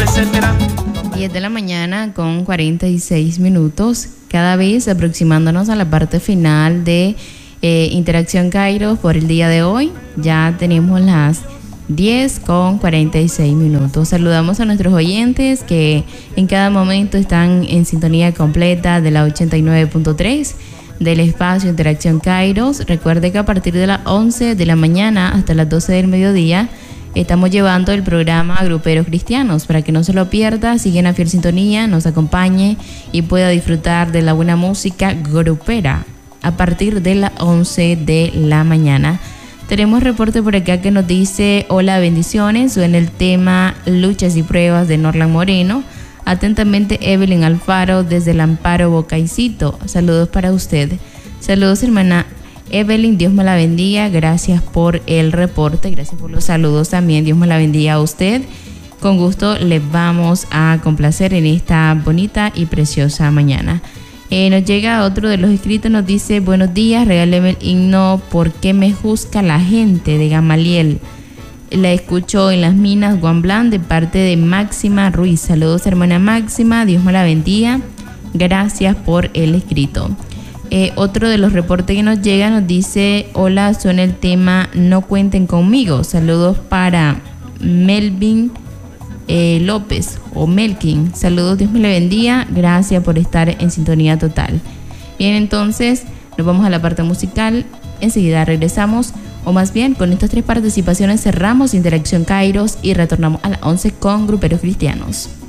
etcétera. 10 de la mañana con 46 minutos, cada vez aproximándonos a la parte final de Interacción Kairos por el día de hoy. Ya tenemos las 10 con 46 minutos. Saludamos a nuestros oyentes que en cada momento están en sintonía completa de la 89.3 del espacio Interacción Kairos. Recuerde que a partir de las 11 de la mañana hasta las 12 del mediodía estamos llevando el programa Gruperos Cristianos. Para que no se lo pierda, siguen a fiel sintonía, nos acompañe y pueda disfrutar de la buena música grupera a partir de las 11 de la mañana. Tenemos reporte por acá que nos dice: hola, bendiciones, suena el tema Luchas y Pruebas de Norlan Moreno. Atentamente, Evelyn Alfaro desde el Amparo Bocaicito. Saludos para usted. Saludos, hermana Evelyn, Dios me la bendiga. Gracias por el reporte, gracias por los saludos también. Dios me la bendiga a usted. Con gusto les vamos a complacer en esta bonita y preciosa mañana. Nos llega otro de los escritos, nos dice: buenos días, regáleme el himno ¿Por qué me juzga la gente? De Gamaliel. La escucho en las minas Juan Blanc de parte de Máxima Ruiz. Saludos, hermana Máxima, Dios me la bendiga. Gracias por el escrito. Otro de los reportes que nos llega nos dice: hola, suena el tema No cuenten conmigo. Saludos para Melvin López o Melkin. Saludos, Dios me le bendiga. Gracias por estar en sintonía total. Bien, entonces nos vamos a la parte musical. Enseguida regresamos, o más bien con estas 3 participaciones cerramos Interacción Kairos y retornamos a las 11 con Gruperos Cristianos.